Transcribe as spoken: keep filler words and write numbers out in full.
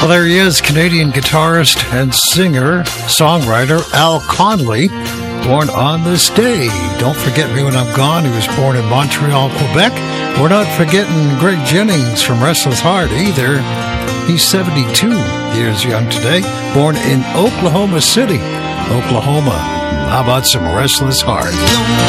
Well, there he is, Canadian guitarist and singer, songwriter Al Connolly, born on this day. Don't forget me when I'm gone. He was born in Montreal, Quebec. We're not forgetting Greg Jennings from Restless Heart either. He's seventy-two years young today, born in Oklahoma City, Oklahoma. How about some Restless Heart?